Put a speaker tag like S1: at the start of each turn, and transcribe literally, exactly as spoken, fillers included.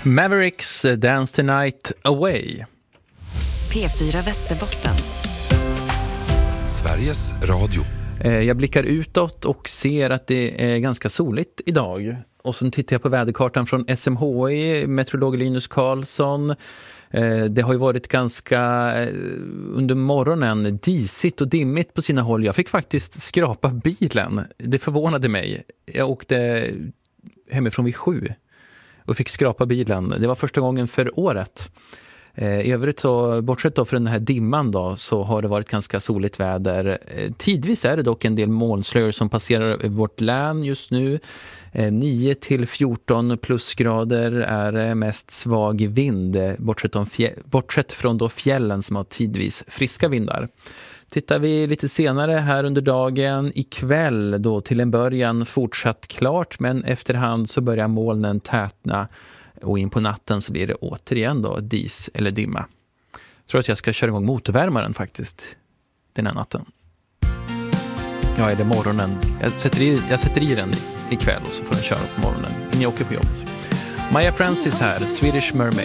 S1: Mavericks Dance the Night Away.
S2: P fyra Västerbotten.
S3: Sveriges Radio.
S1: Jag blickar utåt och ser att det är ganska soligt idag. Och så tittar jag på väderkartan från S M H I, meteorolog Linus Karlsson. Det har ju varit ganska under morgonen disigt och dimmigt på sina håll. Jag fick faktiskt skrapa bilen. Det förvånade mig. Jag åkte hemifrån vid sju och fick skrapa bilen. Det var första gången för året. I övrigt så, bortsett då från den här dimman då, så har det varit ganska soligt väder. Tidvis är det dock en del molnslöjor som passerar vårt län just nu. nio till fjorton plusgrader är mest svag vind, bortsett, om fjä- bortsett från då fjällen som har tidvis friska vindar. Tittar vi lite senare här under dagen, ikväll då till en början fortsatt klart, men efterhand så börjar molnen tätna. Och in på natten så blir det återigen då dis eller dimma. Jag tror att jag ska köra igång motorvärmaren faktiskt den här natten. Ja, är det morgonen? Jag sätter i, jag sätter i den ikväll och så får den köra på morgonen innan jag åker på jobbet. Maya Francis här, Swedish Mermaid.